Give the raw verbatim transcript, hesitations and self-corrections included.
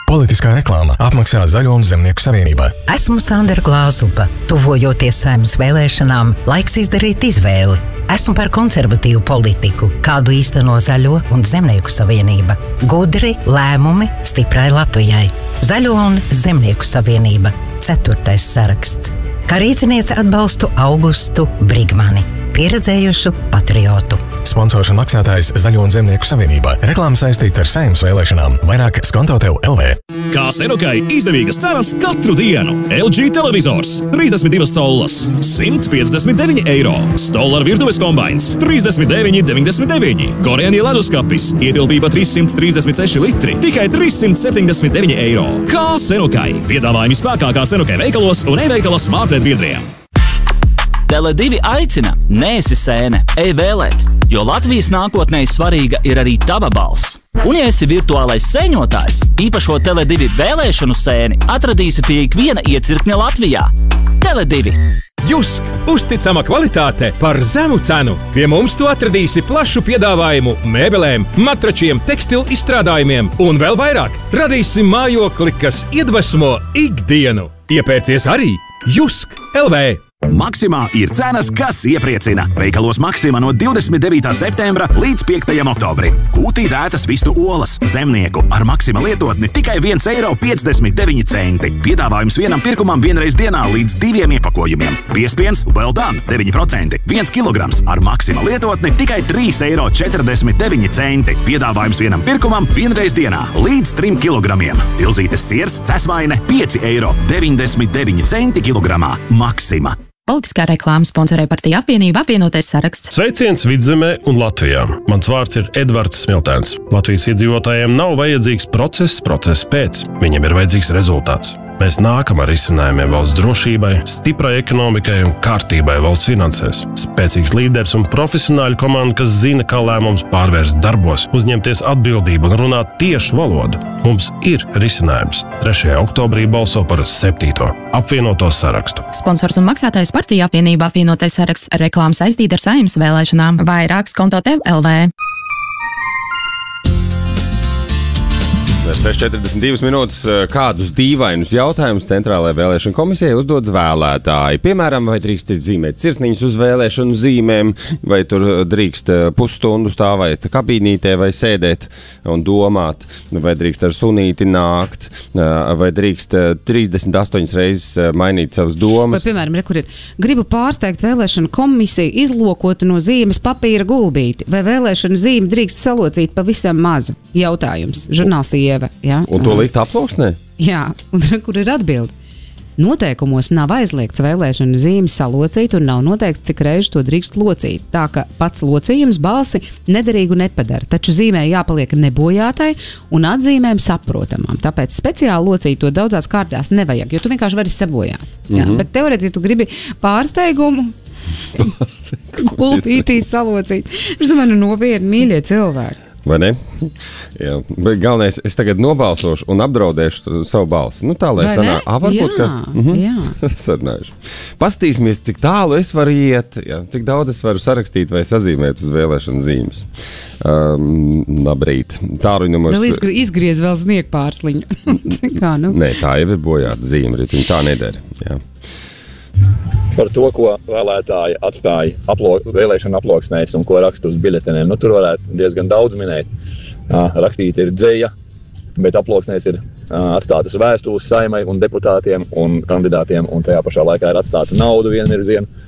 Politiskā reklāma apmaksā Zaļo un Zemnieku savienība. Esmu Sandra Glāzupa. Tuvojoties Saeimas vēlēšanām, laiks izdarīt izvēli. Esmu par konservatīvu politiku, kādu īsteno Zaļo un Zemnieku savienība. Gudri lēmumi stiprai Latvijai. Zaļo un Zemnieku savienība. Ceturtais saraksts. Kā rīciniece atbalstu Augustu Brigmani, pieredzējušu patriotu. Sponsors un maksātājs Zaļo un Zemnieku savienība. Reklāma saistīta ar Saeimas vēlēšanām. Vairāk skonto tev L V. Kā Senukai izdevīgas cenas katru dienu. L G televizors trīsdesmit divas collas simt piecdesmit deviņi eiro. Stolar virtuves kombains trīsdesmit deviņi deviņdesmit deviņi. Koreānie leduskapis ietilpība trīssimt trīsdesmit seši litri. Tikai trīssimt septiņdesmit deviņi eiro. Kā Senukai. Piedāvājumi spēkā kā Senukai veikalos un e-veikala smartnet biedriem. Tele divi aicina, neesi sēne, ej vēlēt, jo Latvijas nākotnē svarīga ir arī tava balss. Un ja esi virtuālais sēņotājs, īpašo Tele divi vēlēšanu sēni atradīsi pie ikviena iecirkņa Latvijā. Tele divi. Jusk! Uzticama kvalitāte par zemu cenu. Pie mums tu atradīsi plašu piedāvājumu mēbelēm, matračiem, tekstilu izstrādājumiem un vēl vairāk. Radīsim mājokli, kas iedvesmo ikdienu. Iepērcies arī Jusk L V. Maksimā ir cenas, kas iepriecina. Veikalos Maksima no divdesmit devītā septembra līdz piektajam oktobrim. Kūtī dētas vistu olas, zemnieku ar Maksima lietotni tikai viens eiro piecdesmit deviņi centi. Piedāvājums vienam pirkumam vienreiz dienā līdz diviem iepakojumiem. Piespiens Well Done deviņi procenti. viens kilograms ar Maksima lietotni tikai trīs eiro četrdesmit deviņi centi. Piedāvājums vienam pirkumam vienreiz dienā līdz trim kilogramiem. Tilzītes siers, cesvaine pieci eiro deviņdesmit deviņi centi kilogramā. Maksima. Politiskā reklāma sponsorē partija apvienība apvienotais saraksts. Sveiciens Vidzemē un Latvijā. Mans vārds ir Edvards Smiltēns. Latvijas iedzīvotājiem nav vajadzīgs process, process pēc. Viņiem ir vajadzīgs rezultāts. Mēs nākam ar risinājumiem valsts drošībai, stiprai ekonomikai un kārtībai valsts finansēs. Spēcīgs līderis un profesionāļu komanda, kas zina, kā lēmums pārvērst darbos, uzņemties atbildību un runāt tiešu valodu. Mums ir risinājums. trešajā oktobrī balso par septīto apvienoto sarakstu. Sponsors un maksātājs partija apvienība apvienotais saraksts. Reklāma saistīta ar Saeimas vēlēšanām. Vairāk skonto tev L V. seši četrdesmit divas minūtes. Kādus dīvainus jautājumus Centrālajai vēlēšanu komisijai uzdod vēlētāji? Piemēram, vai drīkst zīmēt sirsniņus uz vēlēšanu zīmēm, vai tur drīkst pusstundu stāvēt kabīnītē vai sēdēt un domāt, vai drīkst ar sunīti nākt, vai drīkst trīsdesmit astoņas reizes mainīt savas domas. Vai, piemēram, re, kur ir, gribu pārsteigt vēlēšanu komisiju izlokot no zīmes papīra gulbīti, vai vēlēšanu zīme drīkst salocīt pavisam mazu? Jautājums. Žurnāls Ieva. Ja? Un to likt aploksnē? Jā, un kur ir atbildi? Noteikumos nav aizliegts vēlēšanu zīmi salocīt un nav noteikts, cik reizi to drīkst locīt. Tā ka pats locījums balsi nederīgu nepadara, taču zīmē jāpaliek nebojātai un atzīmēm saprotamām. Tāpēc speciāli locīt to daudzās kārtās nevajag, jo tu vienkārši vari sabojāt. Mm-hmm. Ja? Bet teorētiski, ja tu gribi pārsteigumu, gulbītī salocīt. Es domāju, nu nopietni, mīļie cilvēki. Vai ne? Jā. Bet galvenais, es tagad nobalsošu un apdraudēšu savu balsi. Nu tā, lai Vai sanāk. Ā, varbūt, jā, ka... Mhm. jā. Sarunājuši. Pastīsimies, cik tālu es varu iet, jā, cik daudz es varu sarakstīt vai sazīmēt uz vēlēšanu zīmes. Um, labrīt. Tāruņa numurs... Vēl izgr izgriez vēl sniegu pārsliņu. Kā, nu? Nē, tā jau ir bojāta zīme, Rīt, tā nedara. Jā. Par to, ko vēlētāji atstāja aplo, vēlēšana aploksnēs un ko raksta uz biļetenēm. Nu, tur varētu diezgan daudz minēt. Rakstīta ir dzeja, bet aploksnēs ir atstātas vēstules Saeimai un deputātiem un kandidātiem, un tajā pašā laikā ir atstāta nauda vienvirziena.